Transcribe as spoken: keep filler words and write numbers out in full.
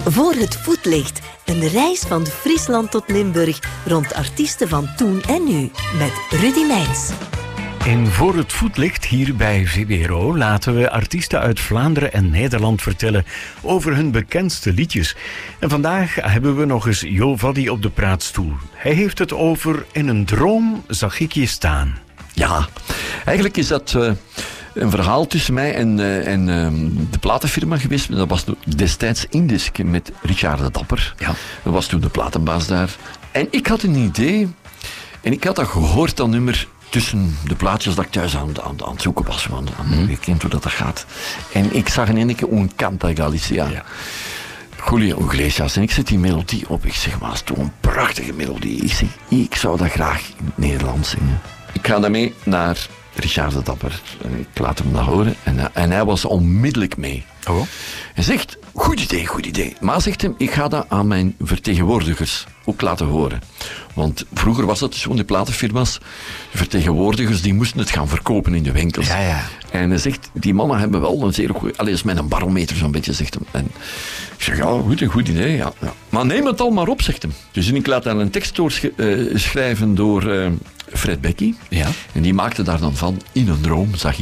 Voor het voetlicht. Een reis van Friesland tot Limburg rond artiesten van toen en nu. Met Rudy Meijns. En voor het voetlicht hier bij V B R O laten we artiesten uit Vlaanderen en Nederland vertellen over hun bekendste liedjes. En vandaag hebben we nog eens Jo Vaddy op de praatstoel. Hij heeft het over In een droom zag ik je staan. Ja, eigenlijk is dat uh, een verhaal tussen mij en, uh, en uh, de platenfirma geweest. Dat was destijds Indisc met Richard de Dapper. Ja. Dat was toen de platenbaas daar. En ik had een idee. En ik had dat gehoord, dat nummer, tussen de plaatjes dat ik thuis aan, aan, aan het zoeken was. Want mm. je kent hoe dat, dat gaat. En ik zag in één keer Un Canta Galicia. Ja. Julio Iglesias. En ik zet die melodie op. Ik zeg, maar het is toch een prachtige melodie. Ik zeg, ik zou dat graag in het Nederlands zingen. Ik ga daarmee naar Richard de Dapper. Ik laat hem dat horen. En, en hij was onmiddellijk mee. Oh. Hij zegt, goed idee, goed idee. Maar zegt hem, ik ga dat aan mijn vertegenwoordigers ook laten horen. Want vroeger was dat dus gewoon de platenfirma's. De vertegenwoordigers die moesten het gaan verkopen in de winkels. Ja, ja. En hij zegt, die mannen hebben wel een zeer goed... Allee, is met een barometer zo'n beetje, zegt hem. En ik zeg, ja, goed, een goed idee, ja, ja. Maar neem het al maar op, zegt hem. Dus ik laat dan een tekst doorschrijven door uh, Fred Becky. Ja. En die maakte daar dan van, in een droom zag ik